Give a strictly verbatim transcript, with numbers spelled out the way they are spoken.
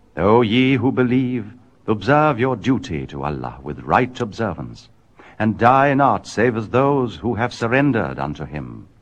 O ye who believe, observe your duty to Allah with right observance, and die not save as those who have surrendered unto him.